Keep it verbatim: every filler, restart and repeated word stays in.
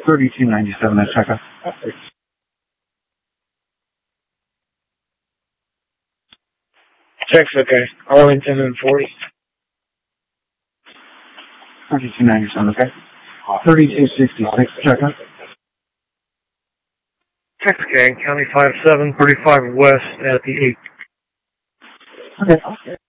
thirty-two ninety-seven, that's checkup. Check's okay. Arlington and forty. thirty-two ninety-seven, okay. thirty-two sixty-six, checkup. Check's okay. County five seven, thirty-five west at the eight. Okay.